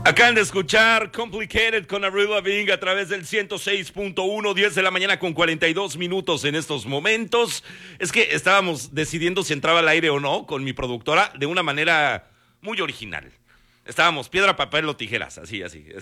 Acaban de escuchar Complicated con Avril Lavigne a través del 106.1, 10 de la mañana con 42 minutos en estos momentos. Es que estábamos decidiendo si entraba al aire o no con mi productora de una manera muy original. Estábamos piedra, papel o tijeras, así.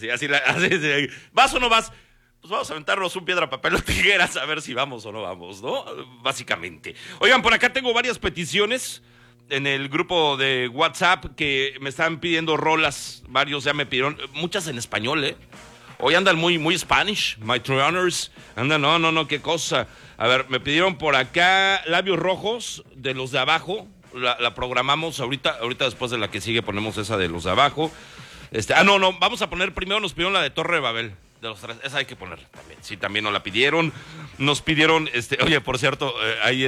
¿Vas o no vas? Pues vamos a aventarnos un piedra, papel o tijeras a ver si vamos o no vamos, ¿no? Básicamente. Oigan, por acá tengo varias peticiones en el grupo de WhatsApp que me están pidiendo rolas, varios ya me pidieron, muchas en español, ¿eh? Hoy andan muy Spanish, my Trojaners, andan, no, qué cosa. A ver, me pidieron por acá Labios Rojos, de los de abajo, la programamos ahorita después de la que sigue ponemos esa de los de abajo. No, vamos a poner primero, nos pidieron la de Torre de Babel, de los tres, esa hay que poner también, sí, también nos la pidieron, nos pidieron, oye, por cierto, ahí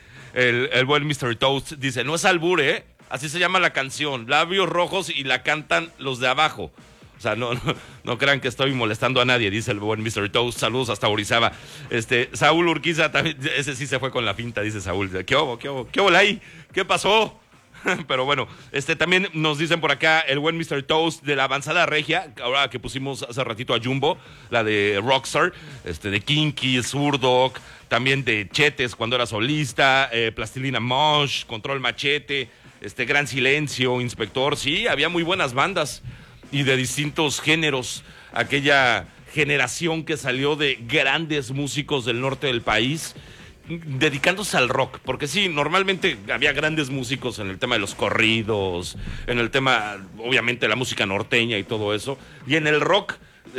el buen Mr. Toast dice, no es albur, así se llama la canción, Labios Rojos, y la cantan los de abajo. O sea, no crean que estoy molestando a nadie, dice el buen Mr. Toast. Saludos hasta Orizaba. Saúl Urquiza también, ese sí se fue con la finta, dice Saúl. ¿Qué hubo ahí? ¿Qué pasó? Pero bueno, también nos dicen por acá el buen Mr. Toast de la avanzada regia, ahora que pusimos hace ratito a Jumbo, la de Rockstar, de Kinky, Zurdok, también de Chetes cuando era solista, Plastilina Mosh, Control Machete, Gran Silencio, Inspector, sí, había muy buenas bandas y de distintos géneros, aquella generación que salió de grandes músicos del norte del país, dedicándose al rock, porque sí, normalmente había grandes músicos en el tema de los corridos, en el tema, obviamente, la música norteña y todo eso, y en el rock,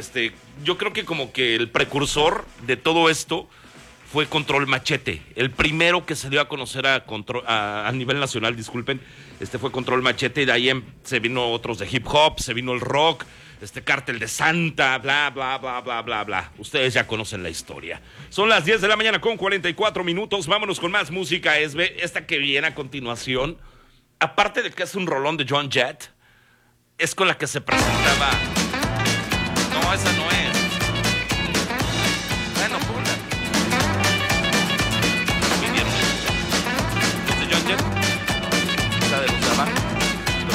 yo creo que como que el precursor de todo esto fue Control Machete, el primero que se dio a conocer a nivel nacional, disculpen, fue Control Machete, y de ahí se vino otros de hip hop, se vino el rock, Cártel de Santa, bla, bla, bla, bla, bla, bla. Ustedes ya conocen la historia. Son las 10 de la mañana con 44 minutos. Vámonos con más música, esta que viene a continuación. Aparte de que es un rolón de Joan Jett, es con la que se presentaba. No, esa no es.